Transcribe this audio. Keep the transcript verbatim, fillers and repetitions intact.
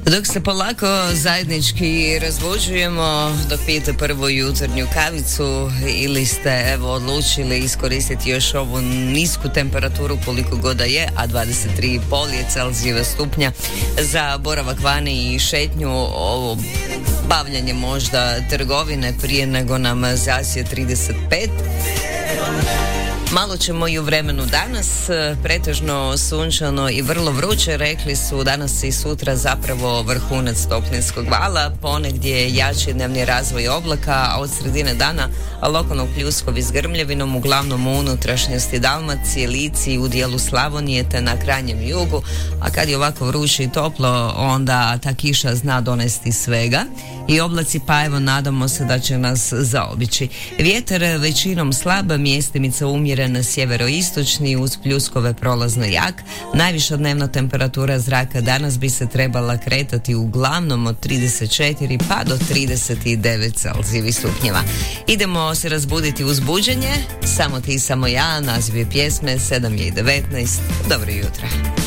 Dok se polako zajednički razbuđujemo, dok pijete prvu jutarnju kavicu ili ste evo odlučili iskoristiti još ovu nisku temperaturu koliko god da je, a dvadeset tri i pol je Celzijeva stupnja za boravak vani i šetnju, ovo bavljanje možda trgovine prije nego nam zasje trideset pet. Malo ćemo i u vremenu danas, pretežno sunčano i vrlo vruće, rekli su danas i sutra zapravo vrhunac toplinskog vala, ponegdje jači dnevni razvoj oblaka, a od sredine dana lokalno pljuskovi s grmljevinom, uglavnom u unutrašnjosti Dalmacije, Lici i u dijelu Slavonije te na krajnjem jugu, a kad je ovako vruće i toplo, onda ta kiša zna donesti svega i oblaci, pa evo nadamo se da će nas zaobići. Vjetar većinom slab, mjestimica umjeren sjeveroistočni uz pljuskove prolazno jak. Najviša dnevna temperatura zraka danas bi se trebala kretati uglavnom od trideset četiri pa do trideset devet Celzijevih stupnjeva. Idemo se razbuditi uz buđenje, samo ti, samo ja, naziv je pjesme, sedam je i devetnaest. Dobro jutro.